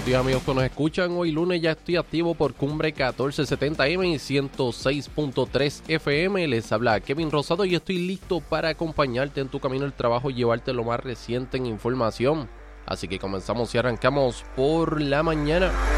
días, amigos que nos escuchan. Hoy lunes ya estoy activo por Cumbre 1470M y 106.3 FM. Les habla Kevin Rosado y estoy listo para acompañarte en tu camino al trabajo y llevarte lo más reciente en información. Así que comenzamos y arrancamos por la mañana.